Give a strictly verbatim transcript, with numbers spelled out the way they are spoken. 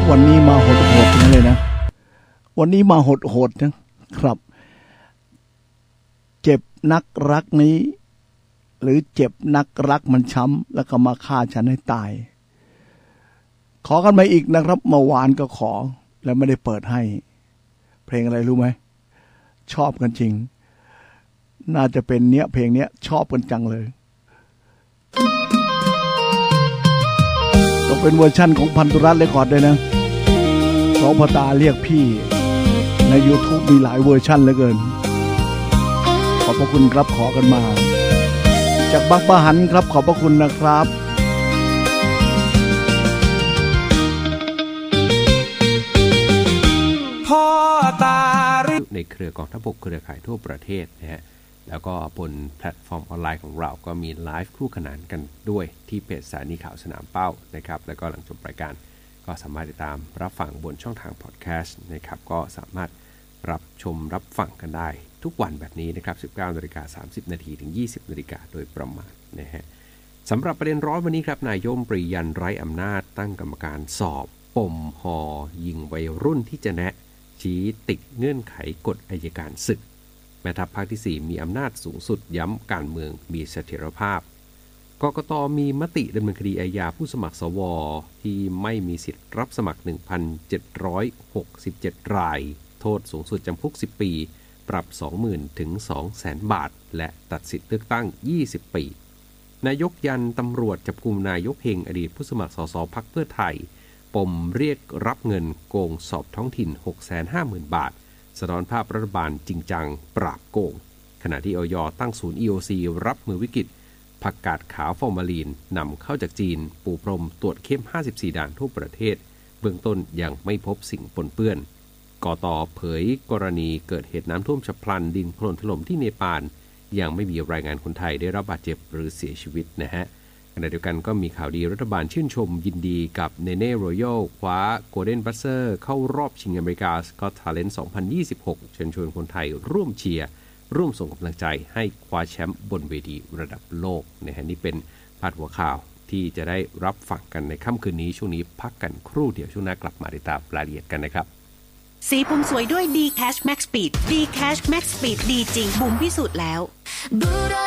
วันนี้มาโหดๆนั่นเลยนะวันนี้มาโหดๆนะครับเจ็บนักรักนี้หรือเจ็บนักรักมันช้ำแล้วก็มาฆ่าฉันให้ตายขอกันมาอีกนะครับเมื่อวานก็ขอแล้วไม่ได้เปิดให้เพลงอะไรรู้ไหมชอบกันจริงน่าจะเป็นเนี้ยเพลงเนี้ยชอบกันจังเลยก็เป็นเวอร์ชั่นของพันธุรัตน์เรคคอร์ดด้วยนะสองพ่อตาเรียกพี่ใน YouTube มีหลายเวอร์ชั่นเหลือเกินขอบพระคุณครับขอกันมาจากบางปะหันครับขอบพระคุณนะครับพ่อตาในเครือกองทัพบกเครือข่ายทั่วประเทศนะฮะแล้วก็บนแพลตฟอร์มออนไลน์ของเราก็มีไลฟ์คู่ขนานกันด้วยที่เพจสถานีข่าวสนามเป้านะครับแล้วก็หลังจบรายการก็สามารถติดตามรับฟังบนช่องทางพอดแคสต์นะครับก็สามารถรับชมรับฟังกันได้ทุกวันแบบนี้นะครับ สิบเก้านาฬิกาสามสิบนาทีถึง ยี่สิบนาฬิกาโดยประมาณนะฮะสำหรับประเด็นร้อนวันนี้ครับนายยมปรียันไร้อำนาจตั้งกรรมการสอบปมหอยิงวัยรุ่นที่จะแนะชี้ติดเงื่อนไขกฎอัยการศึกแม่ทัพภาคที่สี่มีอำนาจสูงสุดย้ำการเมืองมีเสถียรภาพกกต.มีมติดำเนินคดีอาญาผู้สมัครสวที่ไม่มีสิทธิ์รับสมัคร หนึ่งพันเจ็ดร้อยหกสิบเจ็ด รายโทษสูงสุดจำคุกสิบปีปรับ สองหมื่น ถึง สองแสน บาทและตัดสิทธิ์เลือกตั้งยี่สิบปีนายกยันตำรวจจับกุมนายกเฮงอดีตผู้สมัครสสพรรคเพื่อไทยปมเรียกรับเงินโกงสอบท้องถิ่น หกแสนห้าหมื่น บาทสะท้อนภาพรัฐบาลจริงจังปราบโกงขณะที่อย.ตั้งศูนย์ อี โอ ซี รับมือวิกฤตผักกาดขาวฟอร์มาลีนนำเข้าจากจีนปูพรมตรวจเข้มห้าสิบสี่ด่านทั่วประเทศเบื้องต้นยังไม่พบสิ่งปนเปื้อนกต.เผยกรณีเกิดเหตุน้ำท่วมฉับพลันดินโคลนถล่มที่เนปาลยังไม่มีรายงานคนไทยได้รับบาดเจ็บหรือเสียชีวิตนะฮะขณะเดียวกันก็มีข่าวดีรัฐบาลชื่นชมยินดีกับเนเน่รอยัลคว้าโกลเด้นบัสเซอร์เข้ารอบชิงอเมริกาสกอตทาเลนต์สองพันยี่สิบหกเชิญชวนคนไทยร่วมเชียร์ร่วมส่งกำลังใจให้คว้าแชมป์บนเวทีระดับโลกนะฮะนี่เป็นพาดหัวข่าวที่จะได้รับฟังกันในค่ำคืนนี้ช่วงนี้พักกันครู่เดียวช่วงหน้ากลับมาติดตามรายละเอียดกันนะครับสีผมสวยด้วย D Cash Max Speed D Cash Max Speed ดีจริงบุ๋มพิสูจน์แล้ว